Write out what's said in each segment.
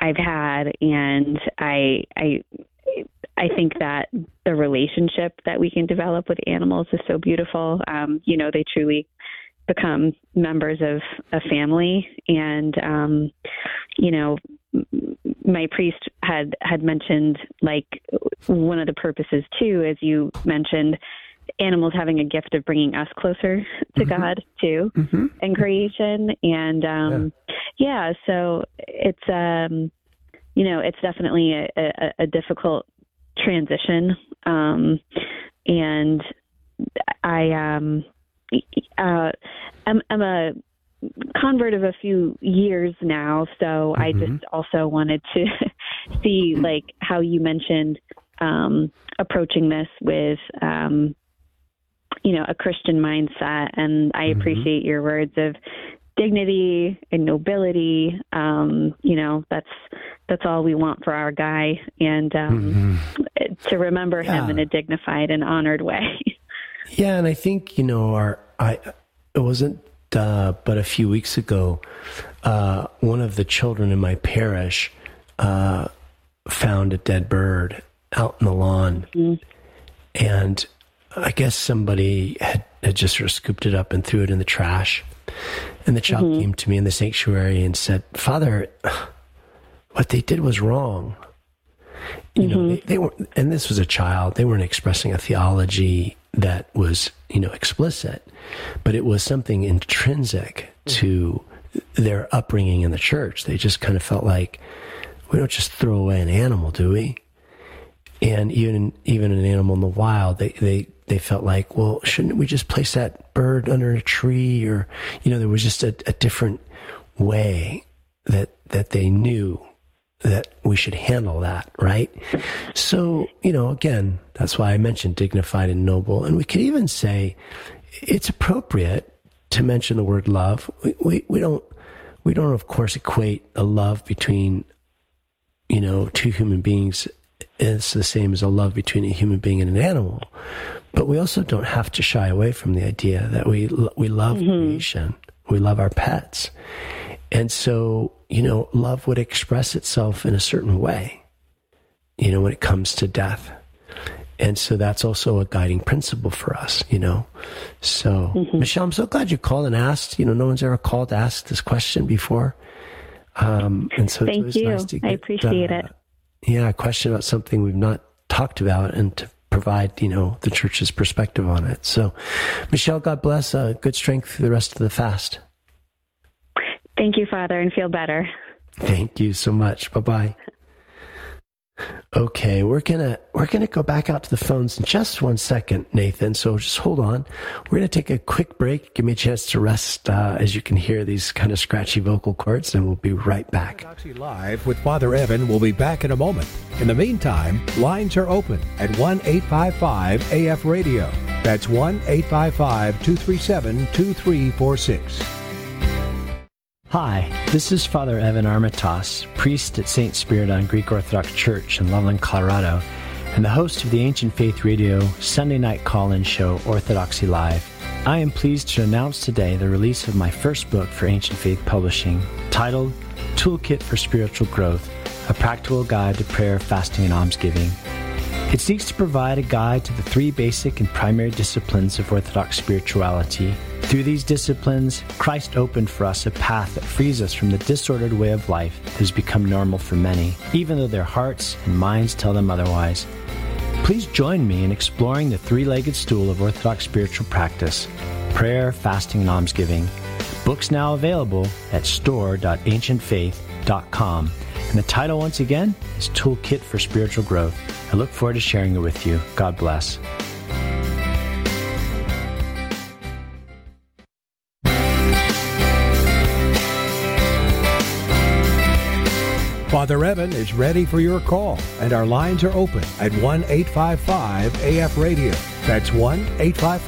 I've had, and I think that the relationship that we can develop with animals is so beautiful. They truly become members of a family. And, my priest had mentioned, like, one of the purposes too, as you mentioned, animals having a gift of bringing us closer to God too, in creation. And, so it's, it's definitely a difficult transition. And I'm a convert of a few years now, so I just also wanted to see, like, how you mentioned approaching this with a Christian mindset, and I appreciate your words of dignity and nobility. That's all we want for our guy, and to remember him in a dignified and honored way. Yeah, and I think it wasn't but a few weeks ago, one of the children in my parish found a dead bird out in the lawn, and I guess somebody had just sort of scooped it up and threw it in the trash. And the child came to me in the sanctuary and said, "Father, what they did was wrong." They weren't, and this was a child, they weren't expressing a theology that was, explicit, but it was something intrinsic to their upbringing in the church. They just kind of felt like, we don't just throw away an animal, do we? And even an animal in the wild, they felt like, well, shouldn't we just place that bird under a tree? Or, there was just a different way that they knew that we should handle that, right? So, again, that's why I mentioned dignified and noble. And we could even say it's appropriate to mention the word love. We don't, of course, equate a love between, two human beings is the same as a love between a human being and an animal. But we also don't have to shy away from the idea that we love creation. We love our pets. And so, love would express itself in a certain way, when it comes to death. And so that's also a guiding principle for us, So, Michelle, I'm so glad you called and asked. No one's ever called to ask this question before. And so Thank you. Nice to get, I appreciate it. Yeah, a question about something we've not talked about, and to provide, the church's perspective on it. So, Michelle, God bless. Good strength through the rest of the fast. Thank you, Father, and feel better. Thank you so much. Bye-bye. Okay, we're gonna go back out to the phones in just 1 second, Nathan. So just hold on. We're gonna take a quick break. Give me a chance to rest, as you can hear these kind of scratchy vocal cords, and we'll be right back. Orthodoxy Live with Father Evan will be back in a moment. In the meantime, lines are open at 1-855-AF-RADIO. That's 1-855-237-2346. Hi, this is Father Evan Armitage, priest at St. Spiridon Greek Orthodox Church in Loveland, Colorado, and the host of the Ancient Faith Radio Sunday night call-in show, Orthodoxy Live. I am pleased to announce today the release of my first book for Ancient Faith Publishing, titled Toolkit for Spiritual Growth, a practical guide to prayer, fasting, and almsgiving. It seeks to provide a guide to the three basic and primary disciplines of Orthodox spirituality. Through these disciplines, Christ opened for us a path that frees us from the disordered way of life that has become normal for many, even though their hearts and minds tell them otherwise. Please join me in exploring the three-legged stool of Orthodox spiritual practice: prayer, fasting, and almsgiving. Books now available at store.ancientfaith.com. And the title, once again, is Toolkit for Spiritual Growth. I look forward to sharing it with you. God bless. Father Evan is ready for your call, and our lines are open at 1-855-AF-RADIO. That's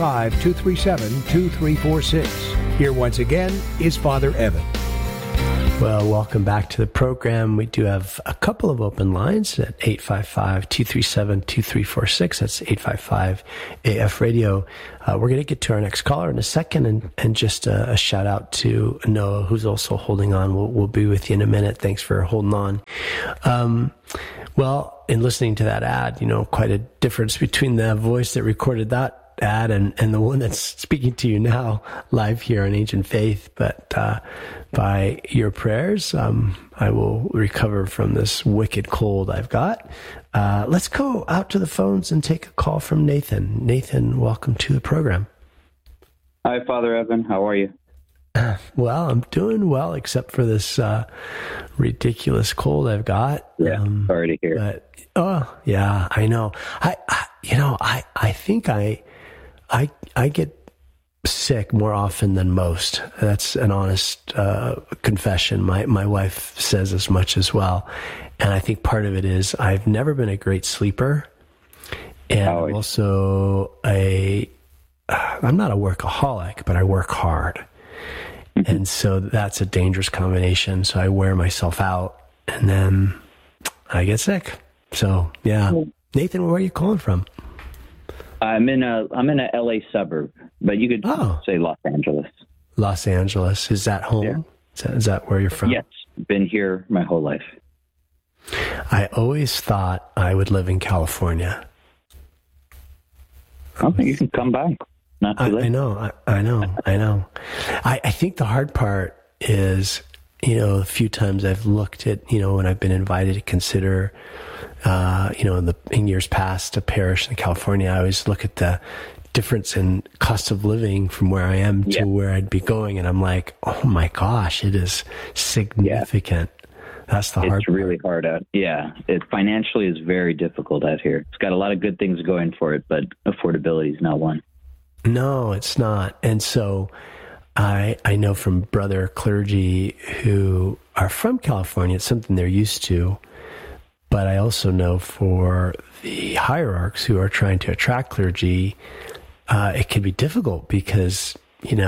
1-855-237-2346. Here once again is Father Evan. Well, welcome back to the program. We do have a couple of open lines at 855-237-2346. That's 855-AF-RADIO. We're going to get to our next caller in a second, and just a shout out to Noah, who's also holding on. We'll be with you in a minute. Thanks for holding on. Well, in listening to that ad, quite a difference between the voice that recorded that ad and the one that's speaking to you now live here on Ancient Faith. But by your prayers, I will recover from this wicked cold I've got. Let's go out to the phones and take a call from Nathan. Nathan, welcome to the program. Hi, Father Evan. How are you? Well, I'm doing well, except for this ridiculous cold I've got. Yeah, sorry to hear. But, oh, yeah, I know. I think I get sick more often than most. That's an honest confession. My wife says as much as well. And I think part of it is I've never been a great sleeper. And I'm also I'm not a workaholic, but I work hard. And so that's a dangerous combination. So I wear myself out and then I get sick. So, yeah. Nathan, where are you calling from? I'm in a LA suburb, but you could say Los Angeles. Los Angeles. Is that home? Yeah. Is that where you're from? Yes. Been here my whole life. I always thought I would live in California. I think you can come by. Not too late. I know. I think the hard part is, a few times I've looked at, when I've been invited to consider, in years past, a parish in California, I always look at the difference in cost of living from where I am to where I'd be going. And I'm like, oh my gosh, it is significant. Yeah. That's the hard part. It's really hard out. Yeah. It financially is very difficult out here. It's got a lot of good things going for it, but affordability is not one. No, it's not. And so I know from brother clergy who are from California, it's something they're used to. But I also know for the hierarchs who are trying to attract clergy, it can be difficult because,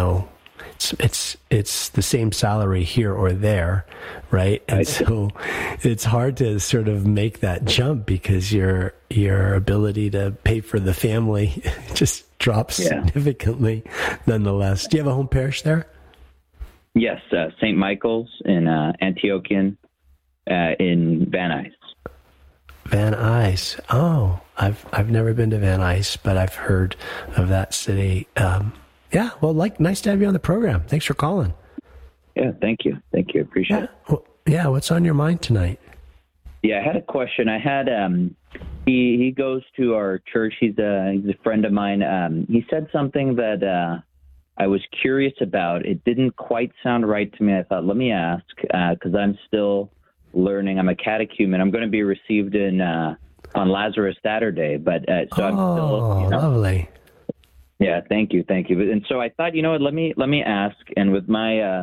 it's the same salary here or there, right? And so it's hard to sort of make that jump because your ability to pay for the family just drops significantly nonetheless. Do you have a home parish there? Yes, St. Michael's in Antiochian in Van Nuys. Van Nuys. Oh, I've never been to Van Nuys, but I've heard of that city. Yeah, well, nice to have you on the program. Thanks for calling. Yeah, thank you. Appreciate it. Well, what's on your mind tonight? Yeah, I had a question. I had he goes to our church. He's a friend of mine. He said something that I was curious about. It didn't quite sound right to me. I thought, let me ask, because I'm still learning. I'm a catechumen. I'm going to be received on Lazarus Saturday, but so I'm still lovely. Yeah, thank you. And so I thought, let me ask. And with my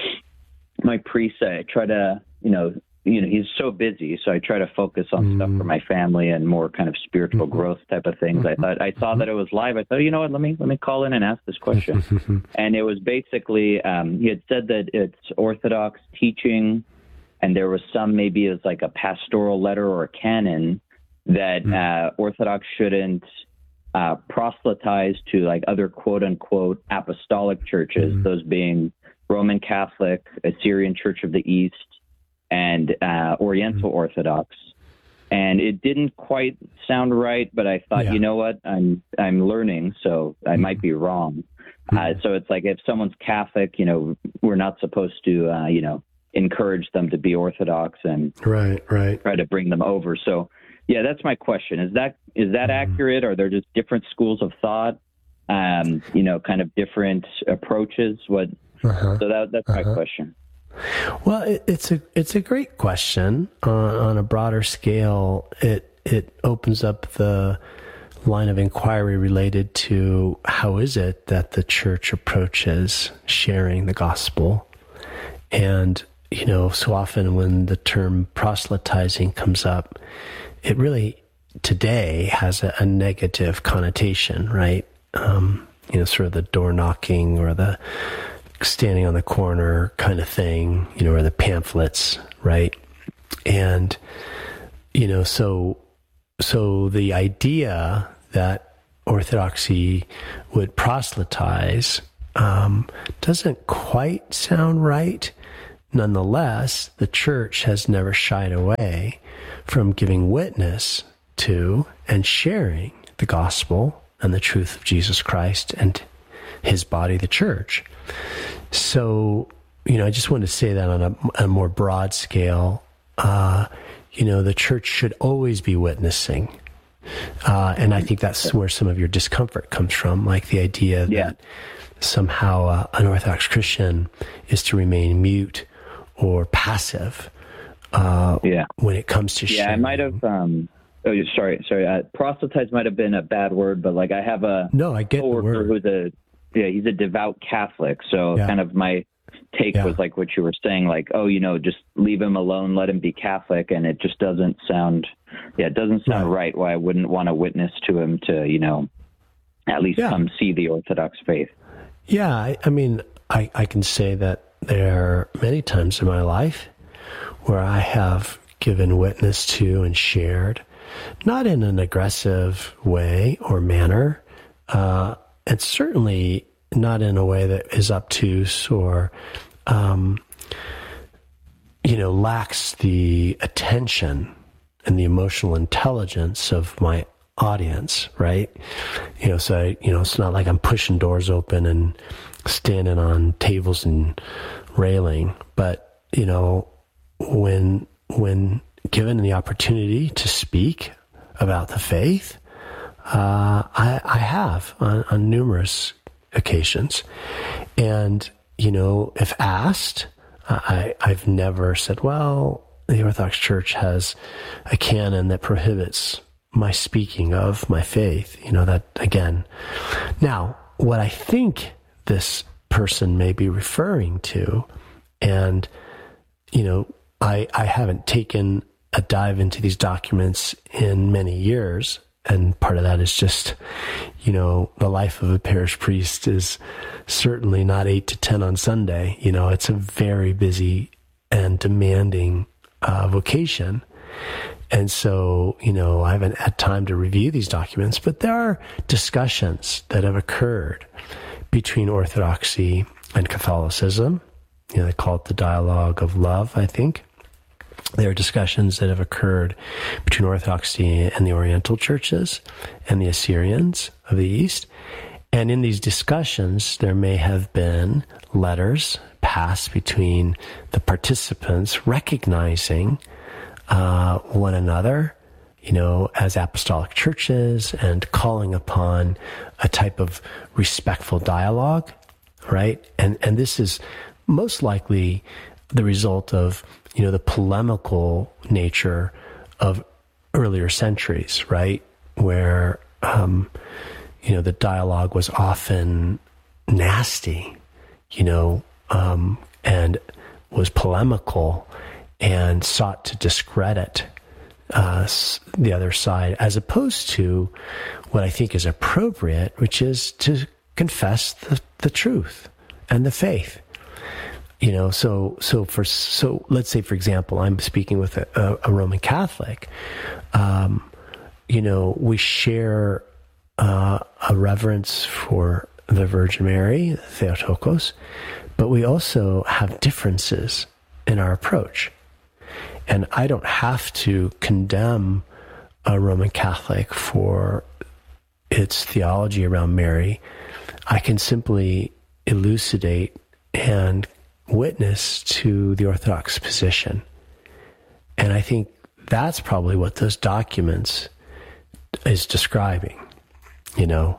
my priest, I try to, he's so busy, so I try to focus on stuff for my family and more kind of spiritual growth type of things. I saw that it was live. I thought, let me call in and ask this question. And it was basically he had said that it's Orthodox teaching, and there was some, maybe it's like a pastoral letter or a canon that Orthodox shouldn't proselytize to like other quote unquote apostolic churches, those being Roman Catholic, Assyrian Church of the East, and Oriental Orthodox. And it didn't quite sound right, but I thought, you know what, I'm learning, so I might be wrong. So it's like if someone's Catholic, we're not supposed to, encourage them to be Orthodox and right try to bring them over. So yeah, that's my question. Is that accurate? Are there just different schools of thought? Kind of different approaches? What? So that's my question. Well, it's a great question. On a broader scale, it opens up the line of inquiry related to how is it that the church approaches sharing the gospel, and so often when the term proselytizing comes up, it really today has a negative connotation, right? Sort of the door knocking or the standing on the corner kind of thing, or the pamphlets, right? And, so the idea that Orthodoxy would proselytize doesn't quite sound right. Nonetheless, the Church has never shied away from giving witness to and sharing the gospel and the truth of Jesus Christ and his body, the Church. So, I just wanted to say that on a more broad scale. The Church should always be witnessing. And I think that's where some of your discomfort comes from, like the idea that somehow an Orthodox Christian is to remain mute or passive when it comes to sharing. I might have... sorry. Proselytize might have been a bad word, but I have a I get coworker who's he's a devout Catholic. So kind of my take was like what you were saying, just leave him alone, let him be Catholic. And it just doesn't sound, right. Why I wouldn't want to witness to him to, at least come see the Orthodox faith. Yeah. I can say that there are many times in my life where I have given witness to and shared, not in an aggressive way or manner, and certainly not in a way that is obtuse or, lacks the attention and the emotional intelligence of my audience, right? So, it's not like I'm pushing doors open and standing on tables and railing, but, when given the opportunity to speak about the faith, I have on numerous occasions. And, if asked, I've never said, well, the Orthodox Church has a canon that prohibits my speaking of my faith, that again. Now, what I think this person may be referring to, and, I haven't taken a dive into these documents in many years. And part of that is just, the life of a parish priest is certainly not 8 to 10 on Sunday. It's a very busy and demanding vocation. And so, I haven't had time to review these documents, but there are discussions that have occurred between Orthodoxy and Catholicism. They call it the dialogue of love, I think. There are discussions that have occurred between Orthodoxy and the Oriental churches and the Assyrians of the East. And in these discussions, there may have been letters passed between the participants recognizing one another, as apostolic churches and calling upon a type of respectful dialogue, right? And this is most likely the result of, the polemical nature of earlier centuries, right? Where, the dialogue was often nasty, and was polemical and sought to discredit the other side, as opposed to what I think is appropriate, which is to confess the truth and the faith. So let's say, for example, I'm speaking with a Roman Catholic. We share a reverence for the Virgin Mary, Theotokos, but we also have differences in our approach. And I don't have to condemn a Roman Catholic for its theology around Mary. I can simply elucidate and witness to the Orthodox position. And I think that's probably what those documents is describing, and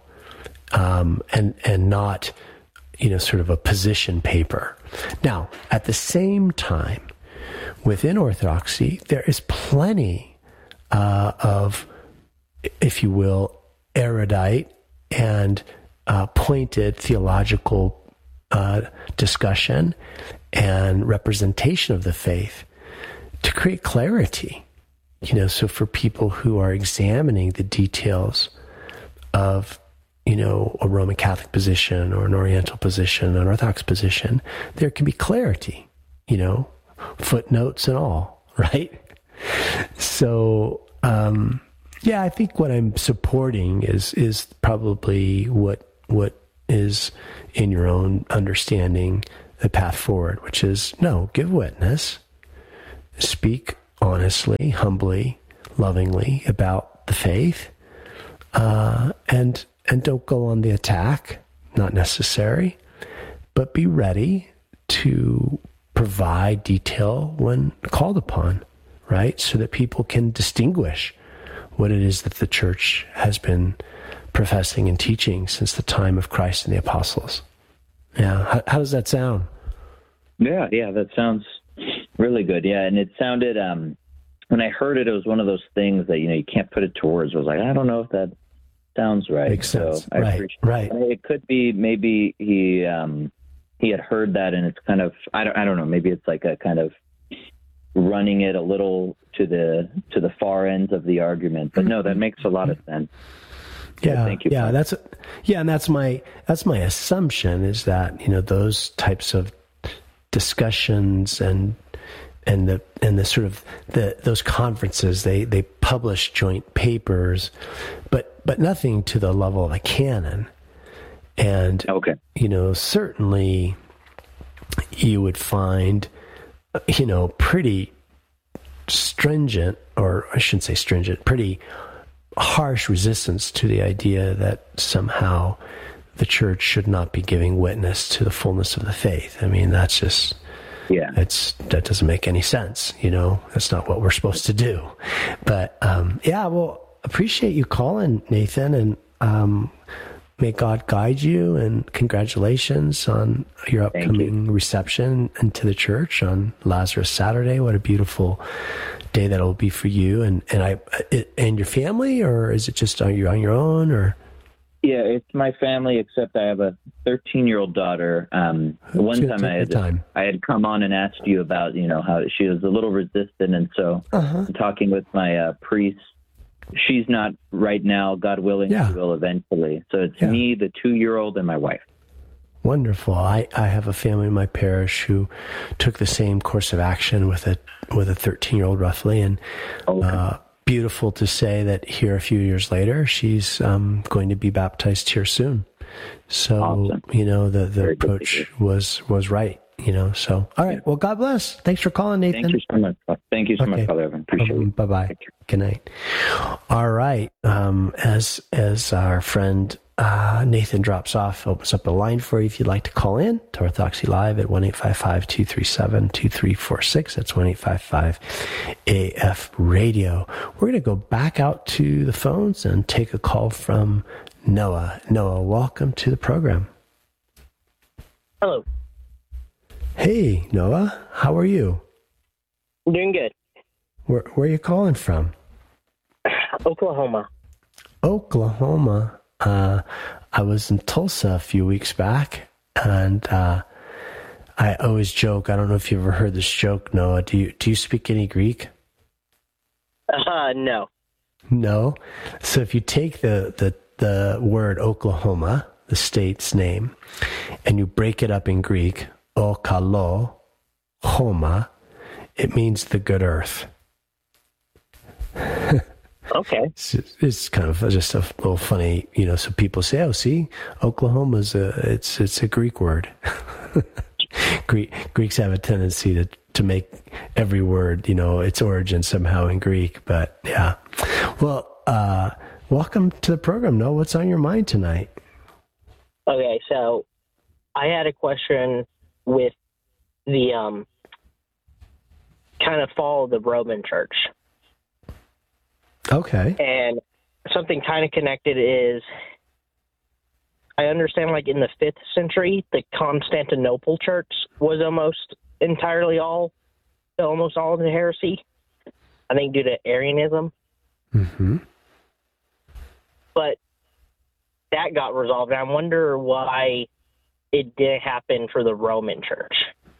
not, sort of a position paper. Now, at the same time, within Orthodoxy, there is plenty of, if you will, erudite and pointed theological discussion and representation of the faith to create clarity, so for people who are examining the details of, a Roman Catholic position or an Oriental position, an Orthodox position. There can be clarity, footnotes and all, right? So, I think what I'm supporting is probably what is in your own understanding the path forward, which is give witness, speak honestly, humbly, lovingly about the faith, and don't go on the attack, not necessary, but be ready to provide detail when called upon, right? So that people can distinguish what it is that the church has been professing and teaching since the time of Christ and the apostles. Yeah. How does that sound? Yeah, that sounds really good. Yeah, and it sounded, when I heard it, it was one of those things that, you can't put it to words. I was like, I don't know if that sounds right. Makes sense. So I appreciate right. It could be maybe he had heard that, and it's kind of, I don't know, maybe it's like a kind of running it a little to the far ends of the argument. But no, that makes a lot of sense. Yeah, thank you. Yeah, and that's my assumption is that those types of discussions and the sort of those conferences they publish joint papers, but nothing to the level of a canon. And okay, certainly you would find pretty stringent, or I shouldn't say stringent, pretty harsh resistance to the idea that somehow the church should not be giving witness to the fullness of the faith. I mean, that's just, that doesn't make any sense. That's not what we're supposed to do. But, appreciate you calling, Nathan, and, may God guide you, and congratulations on your upcoming reception into the church on Lazarus Saturday. What a beautiful day that will be for you and your family, or is it just on your own? Or yeah, it's my family, except I have a 13-year-old daughter. One time I had come on and asked you about how she was a little resistant, and so talking with my priest. She's not right now. God willing, she will eventually. So it's me, the 2-year-old, and my wife. Wonderful. I have a family in my parish who took the same course of action with a 13-year-old roughly, and beautiful to say that here a few years later she's going to be baptized here soon. So awesome. The approach was right. So all right. Well, God bless. Thanks for calling, Nathan. Thank you so much. Thank you so much, Father Evan. Appreciate it. Bye-bye. Good night. All right. As our friend Nathan drops off, opens up a line for you if you'd like to call in to Orthodoxy Live at 1-855-237-2346. That's 1-855-AF Radio. We're going to go back out to the phones and take a call from Noah. Noah, welcome to the program. Hello. Hey, Noah. How are you? I'm doing good. Where are you calling from? Oklahoma. Oklahoma. I was in Tulsa a few weeks back, and I always joke. I don't know if you ever heard this joke, Noah. Do you speak any Greek? No. No? So if you take the word Oklahoma, the state's name, and you break it up in Greek, Okalo, Homa, it means the good earth. Okay. It's kind of just a little funny, so people say, oh, see, Oklahoma's it's a Greek word. Greeks have a tendency to make every word, its origin somehow in Greek, but yeah. Well, welcome to the program, Noah. What's on your mind tonight? Okay, so I had a question with the kind of fall of the Roman Church. Okay. And something kind of connected is, I understand like in the 5th century, the Constantinople Church was almost all of the heresy, I think due to Arianism. Mm-hmm. But that got resolved, and I wonder why it didn't happen for the Roman Church.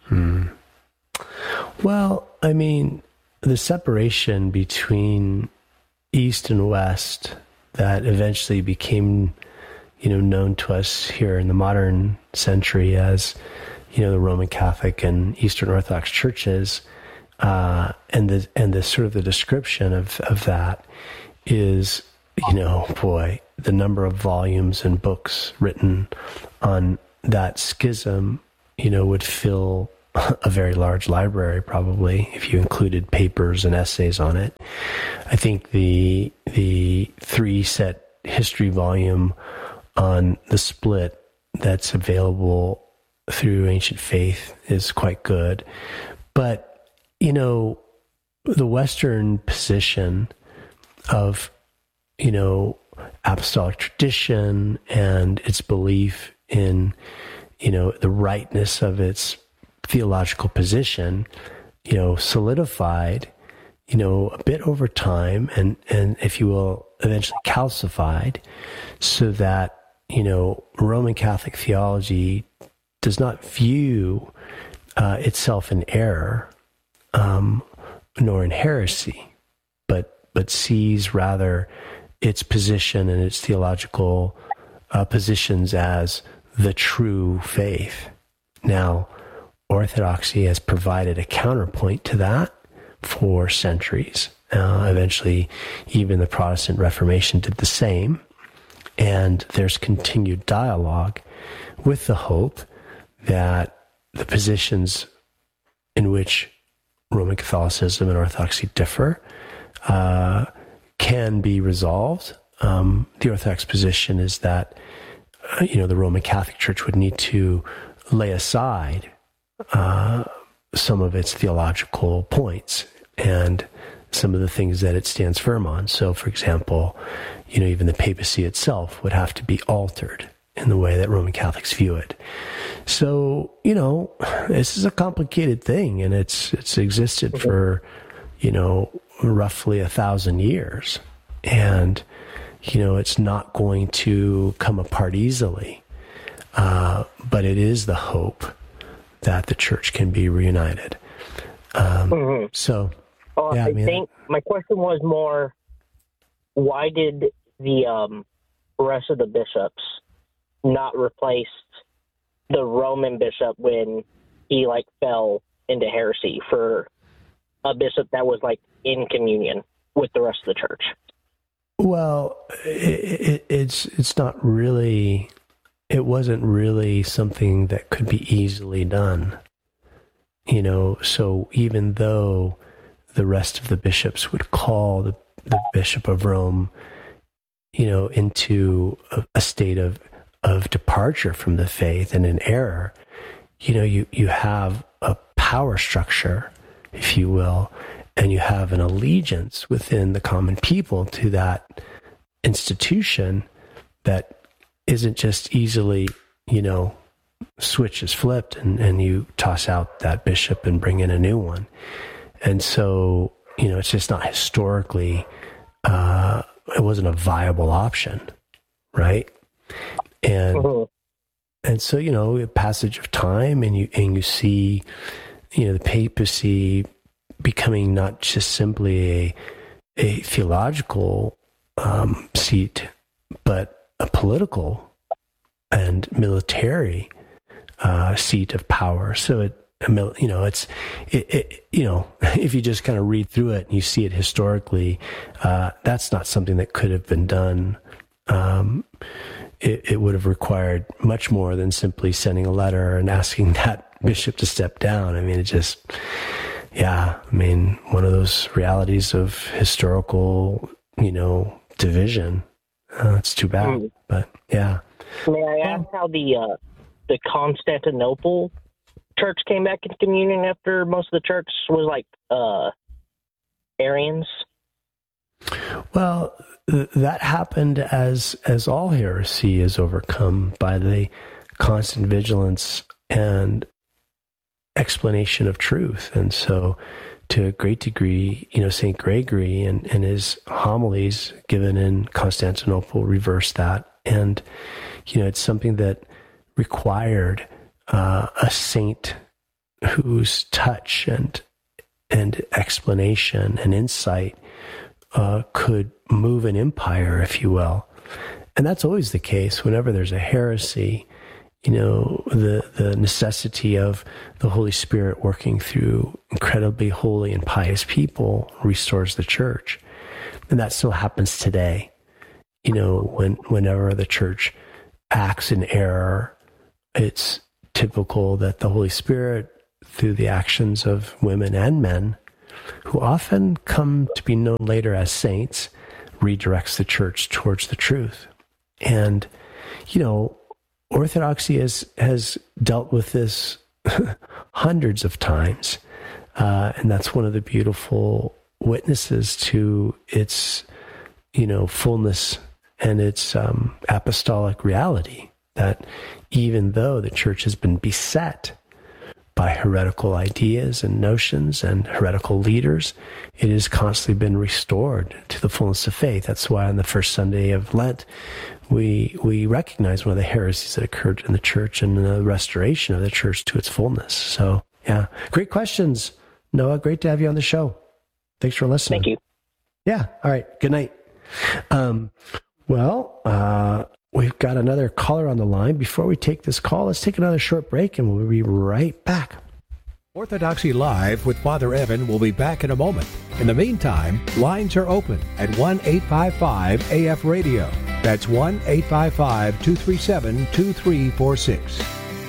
Well, I mean, the separation between East and West that eventually became known to us here in the modern century as, the Roman Catholic and Eastern Orthodox churches, and the sort of the description of that is, boy, the number of volumes and books written on that schism, would fill a very large library, probably, if you included papers and essays on it. I think the 3-set history volume on the split that's available through Ancient Faith is quite good. But, the Western position of, apostolic tradition and its belief in, the rightness of its theological position, solidified, a bit over time and if you will, eventually calcified, so that, Roman Catholic theology does not view itself in error, nor in heresy, but sees rather its position and its theological positions as the true faith. Now, Orthodoxy has provided a counterpoint to that for centuries. Eventually, even the Protestant Reformation did the same. And there's continued dialogue with the hope that the positions in which Roman Catholicism and Orthodoxy differ can be resolved. The Orthodox position is that, the Roman Catholic Church would need to lay aside some of its theological points and some of the things that it stands firm on. So, for example, even the papacy itself would have to be altered in the way that Roman Catholics view it. So, this is a complicated thing, and it's existed for, roughly 1,000 years. And, it's not going to come apart easily. But it is the hope that the church can be reunited. So, I think my question was more, why did the rest of the bishops not replace the Roman bishop when he fell into heresy for a bishop that was in communion with the rest of the church? Well, it's not really. It wasn't really something that could be easily done. So even though the rest of the bishops would call the Bishop of Rome, into a state of departure from the faith and an error, you have a power structure, if you will, and you have an allegiance within the common people to that institution that isn't just easily, switch is flipped and you toss out that bishop and bring in a new one. And so, it's just not historically, it wasn't a viable option, right? And so, a passage of time and you see, the papacy becoming not just simply a theological seat, but a political and military seat of power. So if you just kind of read through it and you see it historically, that's not something that could have been done. It would have required much more than simply sending a letter and asking that bishop to step down. I mean, one of those realities of historical, division. It's too bad, but yeah. May I ask how the Constantinople church came back into communion after most of the church was Arians? Well, that happened as all heresy is overcome by the constant vigilance and explanation of truth. And so to a great degree, St. Gregory and his homilies given in Constantinople reversed that. And, it's something that required a saint whose touch and explanation and insight could move an empire, if you will. And that's always the case whenever there's a heresy. The necessity of the Holy Spirit working through incredibly holy and pious people restores the church. And that still happens today. Whenever the church acts in error, it's typical that the Holy Spirit, through the actions of women and men, who often come to be known later as saints, redirects the church towards the truth. And, Orthodoxy has dealt with this hundreds of times, and that's one of the beautiful witnesses to its, fullness and its apostolic reality, that even though the church has been beset by heretical ideas and notions and heretical leaders, it has constantly been restored to the fullness of faith. That's why on the first Sunday of Lent, we recognize one of the heresies that occurred in the church and the restoration of the church to its fullness. So, yeah, great questions, Noah. Great to have you on the show. Thanks for listening. Thank you. Yeah. All right. Good night. We've got another caller on the line. Before we take this call, let's take another short break and we'll be right back. Orthodoxy Live with Father Evan will be back in a moment. In the meantime, lines are open at 1-855-AF-RADIO. That's 1-855-237-2346.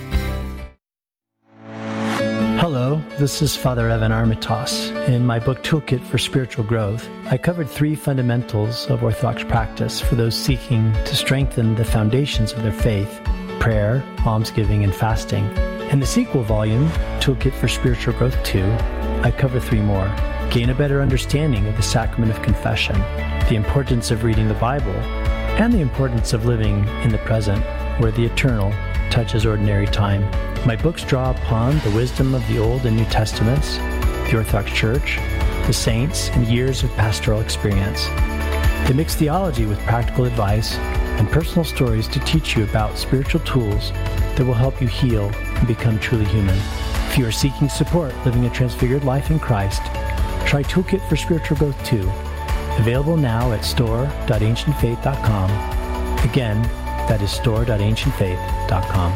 Hello, this is Father Evan Armitage. In my book Toolkit for Spiritual Growth, I covered 3 fundamentals of Orthodox practice for those seeking to strengthen the foundations of their faith: prayer, almsgiving, and fasting. In the sequel volume, Toolkit for Spiritual Growth 2, I cover 3 more. Gain a better understanding of the sacrament of confession, the importance of reading the Bible, and the importance of living in the present, where the eternal touches ordinary time. My books draw upon the wisdom of the Old and New Testaments, the Orthodox Church, the saints, and years of pastoral experience. They mix theology with practical advice and personal stories to teach you about spiritual tools that will help you heal and become truly human. If you are seeking support living a transfigured life in Christ, try Toolkit for Spiritual Growth 2, available now at store.ancientfaith.com. Again, that is store.ancientfaith.com.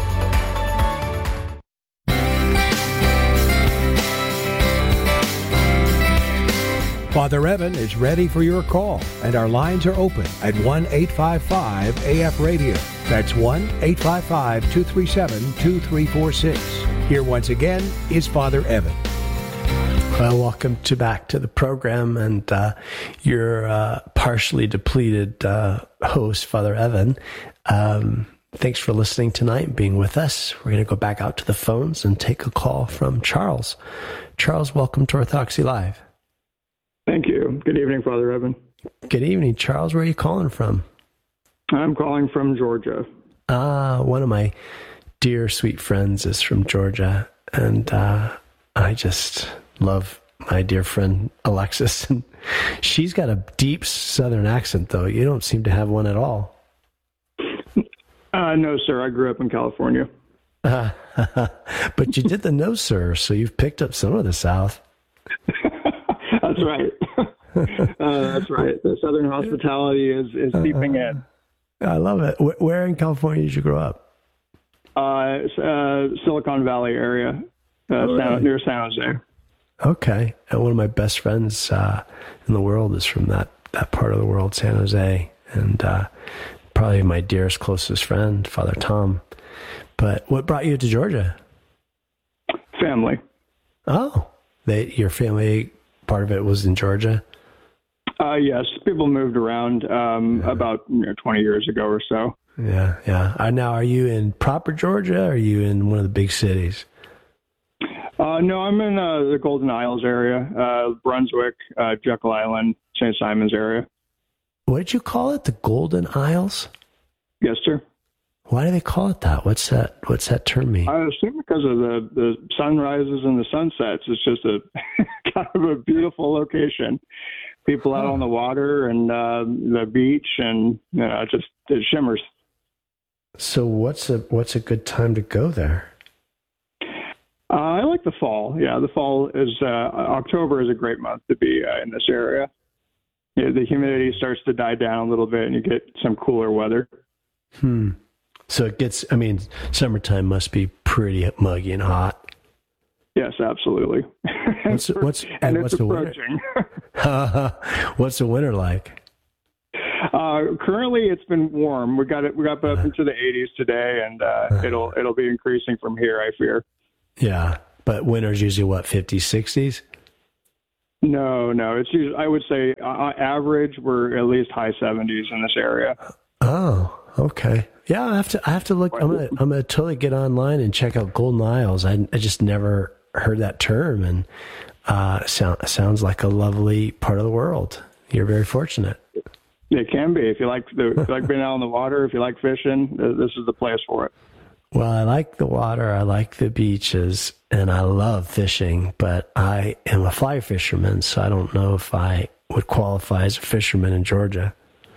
Father Evan is ready for your call, and our lines are open at 1-855-AF-RADIO. That's 1-855-237-2346. Here once again is Father Evan. Well, welcome back to the program, and your partially depleted host, Father Evan. Thanks for listening tonight and being with us. We're going to go back out to the phones and take a call from Charles. Charles, welcome to Orthodoxy Live. Thank you. Good evening, Father Evan. Good evening, Charles. Where are you calling from? I'm calling from Georgia. One of my dear, sweet friends is from Georgia, and I just love my dear friend Alexis. And she's got a deep Southern accent, though. You don't seem to have one at all. No, sir. I grew up in California. But you did the no, sir, so you've picked up some of the South. That's right. That's right. The Southern hospitality is seeping in. I love it. Where in California did you grow up? Silicon Valley area, near San Jose. Okay. And one of my best friends in the world is from that part of the world, San Jose. And probably my dearest, closest friend, Father Tom. But what brought you to Georgia? Family. Oh, your family, part of it was in Georgia? Yes. People moved around about 20 years ago or so. Yeah, yeah. Now, are you in proper Georgia, or are you in one of the big cities? No, I'm in the Golden Isles area, Brunswick, Jekyll Island, St. Simons area. What did you call it? The Golden Isles? Yes, sir. Why do they call it that? What's that term mean? I assume because of the sunrises and the sunsets. It's just a kind of a beautiful location. People out on the water and the beach, and it shimmers. So what's a good time to go there? I like the fall. Yeah, the fall is October is a great month to be in this area. the humidity starts to die down a little bit and you get some cooler weather. So it gets, I mean, summertime must be pretty muggy and hot. Yes, absolutely. What's the winter? What's the winter like? Currently, it's been warm. We got up into the 80s today, and it'll be increasing from here, I fear. Yeah, but winter's usually what, 50s, 60s? No. It's usually, I would say, average, we're at least high 70s in this area. Oh, okay. Yeah, I have to look. I'm gonna totally get online and check out Golden Isles. I just never heard that term, and sounds like a lovely part of the world. You're very fortunate. It can be. If you like being out on the water, if you like fishing, this is the place for it. Well, I like the water, I like the beaches, and I love fishing, but I am a fly fisherman, so I don't know if I would qualify as a fisherman in Georgia.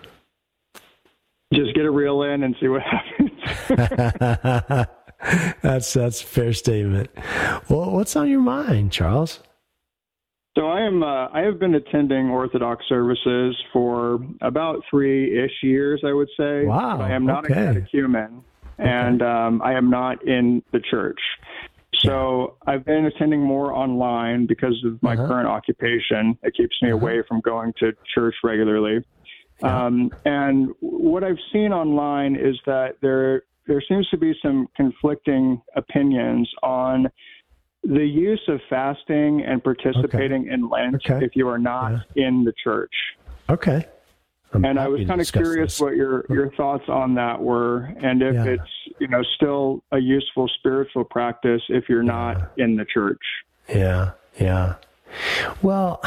Just get a reel in and see what happens. That's a fair statement. Well, what's on your mind, Charles? So I have been attending Orthodox services for about 3-ish years, I would say. Wow. I am not a catechumen, and I am not in the church. So I've been attending more online because of my current occupation. It keeps me away from going to church regularly. And what I've seen online is that there seems to be some conflicting opinions on the use of fasting and participating in Lent if you are not in the church. Okay. And I was kind of curious what your thoughts on that were, and if it's still a useful spiritual practice if you're not in the church. Yeah. Well,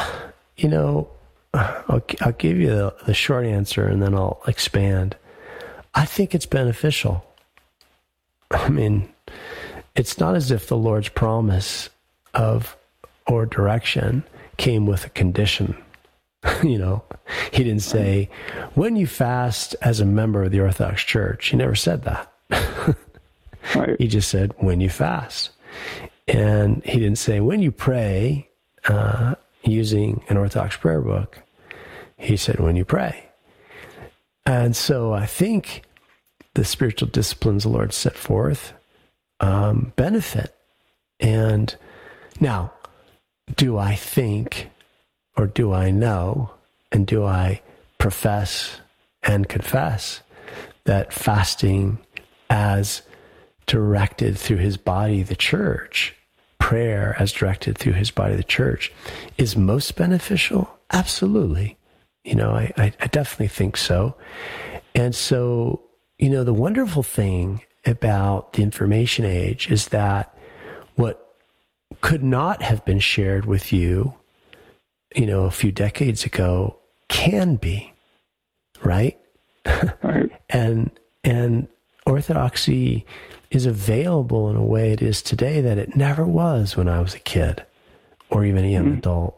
I'll give you the short answer and then I'll expand. I think it's beneficial. I mean, it's not as if the Lord's promise or direction came with a condition. He didn't say, when you fast as a member of the Orthodox Church. He never said that. Right. He just said, when you fast. And he didn't say, when you pray, using an Orthodox prayer book. He said, when you pray. And so I think the spiritual disciplines the Lord set forth benefit. And now, do I think, or do I know, and do I profess and confess that fasting as directed through his body, the church, prayer as directed through his body, the church, is most beneficial? Absolutely. I definitely think so. And so, the wonderful thing about the information age is that what could not have been shared with you, a few decades ago can be, right? Right. And Orthodoxy is available in a way it is today that it never was when I was a kid or even a young adult.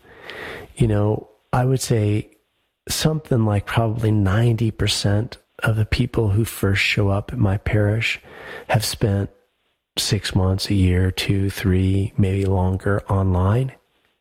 I would say something like probably 90% of the people who first show up at my parish have spent 6 months, a year, 2, 3, maybe longer online.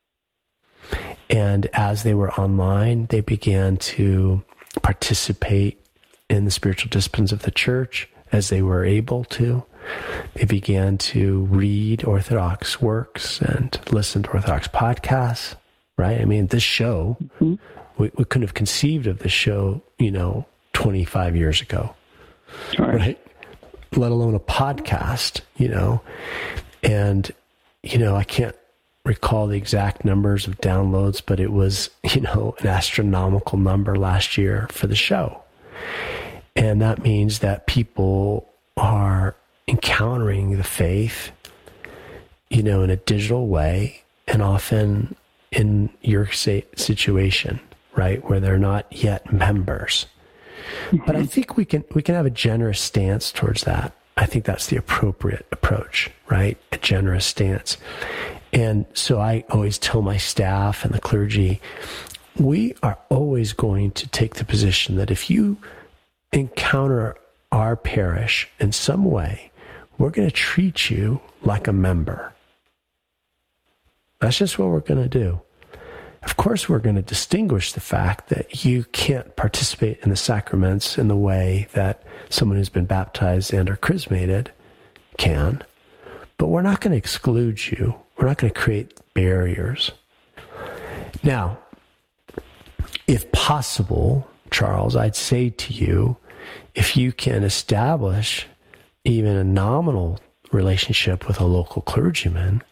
And as they were online, they began to participate in the spiritual disciplines of the church as they were able to. They began to read Orthodox works and listen to Orthodox podcasts, right? I mean, this show, we couldn't have conceived of this show, 25 years ago, right? Let alone a podcast, and, I can't recall the exact numbers of downloads, but it was, an astronomical number last year for the show. And that means that people are encountering the faith, in a digital way, and often in your situation, right, where they're not yet members. But I think we can have a generous stance towards that. I think that's the appropriate approach, right? A generous stance. And so I always tell my staff and the clergy, we are always going to take the position that if you encounter our parish in some way, we're going to treat you like a member. That's just what we're going to do. Of course, we're going to distinguish the fact that you can't participate in the sacraments in the way that someone who's been baptized and or chrismated can, but we're not going to exclude you. We're not going to create barriers. Now, if possible, Charles, I'd say to you, if you can establish even a nominal relationship with a local clergyman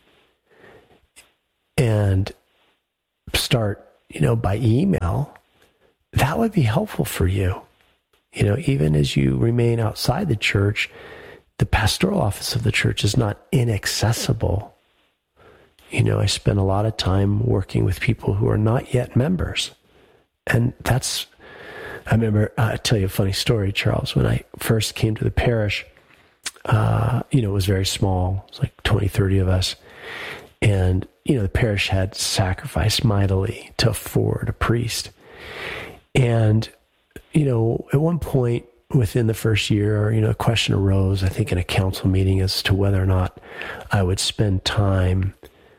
and start, by email, that would be helpful for you. Even as you remain outside the church, the pastoral office of the church is not inaccessible. I spend a lot of time working with people who are not yet members. And I remember, I'll tell you a funny story, Charles. When I first came to the parish, it was very small. It was like 20, 30 of us. And, the parish had sacrificed mightily to afford a priest. And, at one point within the first year, a question arose, I think in a council meeting, as to whether or not I would spend time,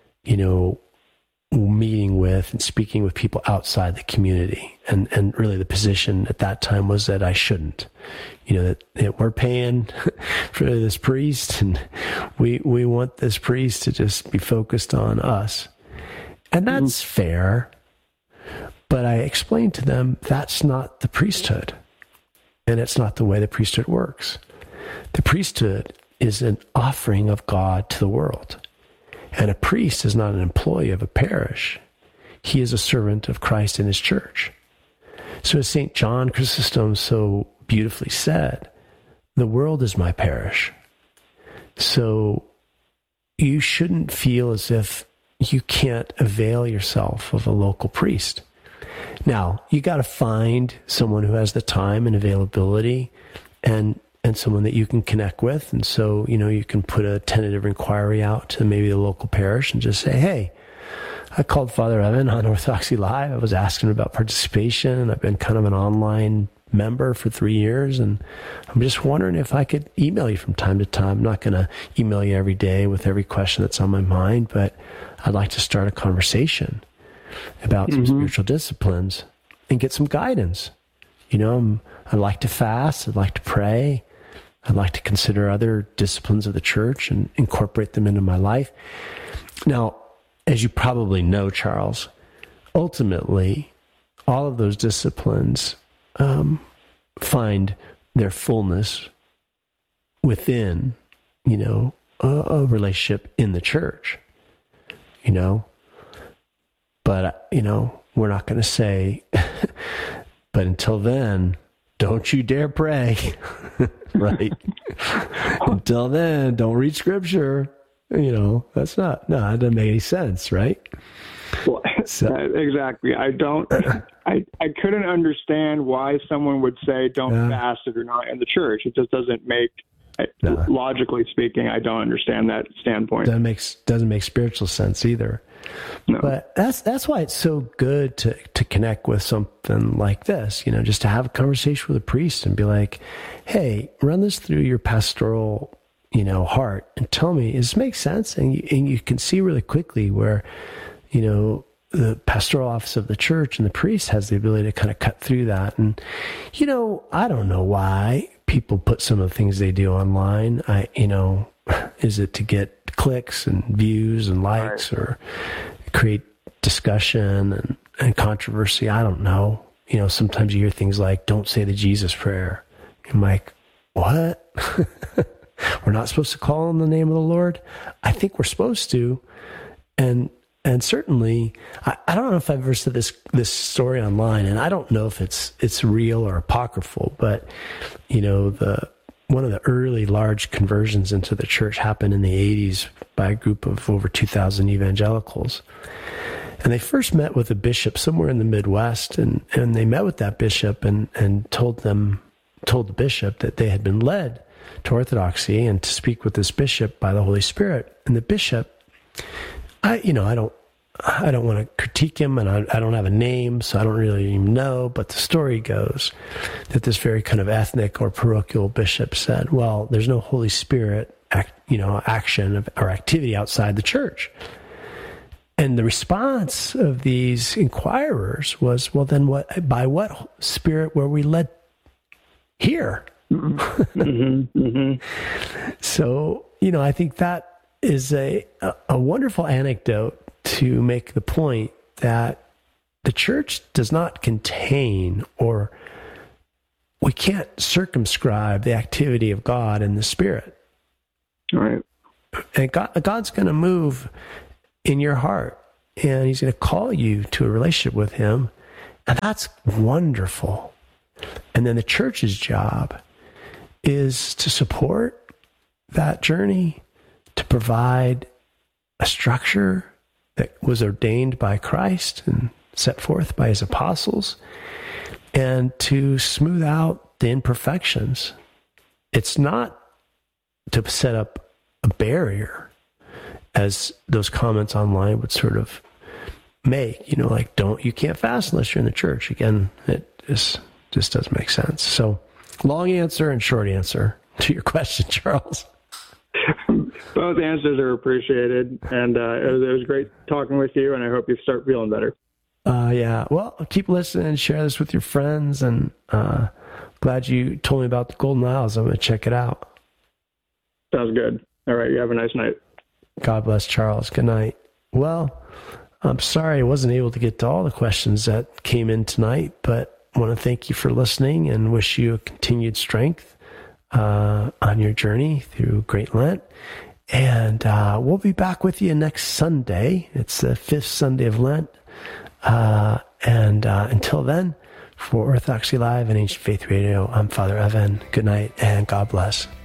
meeting with and speaking with people outside the community. And really the position at that time was that I shouldn't, that we're paying for this priest and we want this priest to just be focused on us. And that's fair. But I explained to them that's not the priesthood. And it's not the way the priesthood works. The priesthood is an offering of God to the world. And a priest is not an employee of a parish. He is a servant of Christ and his church. So as St. John Chrysostom so beautifully said, the world is my parish. So you shouldn't feel as if you can't avail yourself of a local priest. Now, you got to find someone who has the time and availability and someone that you can connect with. And so, you can put a tentative inquiry out to maybe the local parish and just say, hey, I called Father Evan on Orthodoxy Live. I was asking about participation, and I've been kind of an online member for 3 years. And I'm just wondering if I could email you from time to time. I'm not going to email you every day with every question that's on my mind, but I'd like to start a conversation about some spiritual disciplines and get some guidance. I'd like to fast. I'd like to pray. I'd like to consider other disciplines of the church and incorporate them into my life. Now, as you probably know, Charles, ultimately, all of those disciplines find their fullness within, a relationship in the church, But, we're not going to say, but until then, don't you dare pray, right? Until then, don't read scripture. That doesn't make any sense, right? Well, exactly. I couldn't understand why someone would say don't fast if you're not in the church. It just doesn't make, logically speaking, I don't understand that standpoint. Doesn't make spiritual sense either. No. But that's why it's so good to connect with something like this, just to have a conversation with a priest and be like, hey, run this through your pastoral, heart and tell me, does this make sense? And you can see really quickly where, the pastoral office of the church and the priest has the ability to kind of cut through that. And, I don't know why people put some of the things they do online. Is it to get clicks and views and likes, or create discussion and controversy? I don't know. Sometimes you hear things like, don't say the Jesus prayer. I'm like, what? We're not supposed to call on the name of the Lord? I think we're supposed to. And certainly, I don't know if I've ever said this story online, and I don't know if it's real or apocryphal, but, one of the early large conversions into the church happened in the 80s by a group of over 2,000 evangelicals. And they first met with a bishop somewhere in the Midwest, and they met with that bishop and told the bishop that they had been led to Orthodoxy and to speak with this bishop by the Holy Spirit. And the bishop, I don't want to critique him, and I don't have a name, so I don't really even know, but the story goes that this very kind of ethnic or parochial bishop said, well, there's no Holy Spirit action or activity outside the church. And the response of these inquirers was, well, then what? By what spirit were we led here? So, I think that is a wonderful anecdote to make the point that the church does not contain, or we can't circumscribe the activity of God and the Spirit. All right. And God's going to move in your heart, and he's going to call you to a relationship with him, and that's wonderful. And then the church's job is to support that journey, to provide a structure that was ordained by Christ and set forth by his apostles, and to smooth out the imperfections. It's not to set up a barrier, as those comments online would sort of make, like, you can't fast unless you're in the church. Again, it just doesn't make sense. So, long answer and short answer to your question, Charles. Both answers are appreciated, and it was great talking with you, and I hope you start feeling better. Yeah. Well, keep listening and share this with your friends, and glad you told me about the Golden Isles. I'm going to check it out. Sounds good. All right. You have a nice night. God bless, Charles. Good night. Well, I'm sorry I wasn't able to get to all the questions that came in tonight, but I want to thank you for listening and wish you a continued strength on your journey through Great Lent. And we'll be back with you next Sunday. It's the 5th Sunday of Lent. And until then, for Orthodoxy Live and Ancient Faith Radio, I'm Father Evan. Good night and God bless.